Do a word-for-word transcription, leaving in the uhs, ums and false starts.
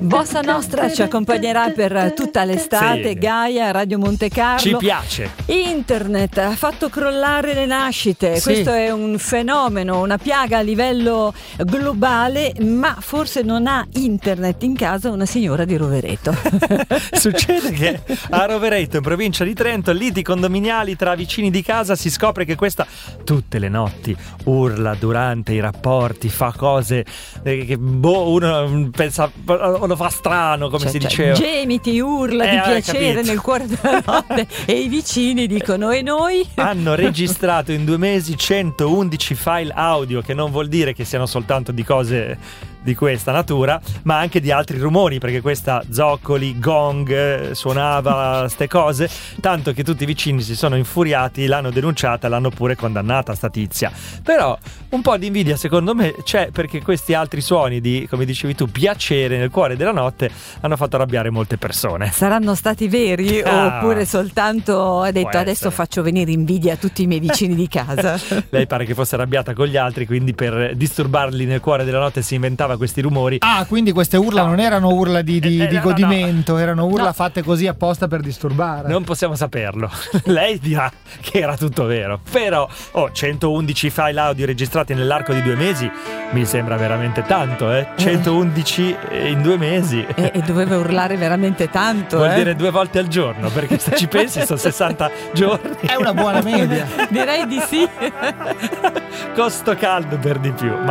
Bossa Nostra ci accompagnerà per tutta l'estate. Sì. Gaia, Radio Monte Carlo. Ci piace. Internet ha fatto crollare le nascite. Sì. Questo è un fenomeno, una piaga a livello globale, ma forse non ha internet in casa una signora di Rovereto. Succede che a Rovereto, in provincia di Trento, liti condominiali tra vicini di casa, si scopre che questa tutte le notti urla durante i rapporti, fa cose eh, che boh, uno pensa lo fa strano, come Cioè, si cioè, diceva. gemiti, urla Eh, di hai piacere capito. nel cuore della notte e i vicini dicono: e noi? Hanno registrato in due mesi centoundici file audio, che non vuol dire che siano soltanto di cose di questa natura, ma anche di altri rumori, perché questa zoccoli, gong, eh, suonava ste cose, tanto che tutti i vicini si sono infuriati, l'hanno denunciata, l'hanno pure condannata sta tizia. Però un po' di invidia secondo me c'è, perché questi altri suoni di, come dicevi tu, piacere nel cuore della notte hanno fatto arrabbiare molte persone. Saranno stati veri Ah. oppure soltanto ha detto Può adesso essere. faccio venire invidia a tutti i miei vicini di casa? Lei pare che fosse arrabbiata con gli altri, quindi per disturbarli nel cuore della notte si inventava questi rumori. Ah, quindi queste urla No. non erano urla di, di- Eh, di no, no, godimento, erano urla No. fatte così apposta per disturbare. Non possiamo saperlo. Lei dirà che era tutto vero. Però, oh, centoundici file audio registrati nell'arco di due mesi mi sembra veramente tanto, eh? centoundici in due mesi. e, e doveva urlare veramente tanto. Vuol eh? dire due volte al giorno, perché se ci pensi sono sessanta giorni. È una buona media. Direi di sì. Costo caldo per di più.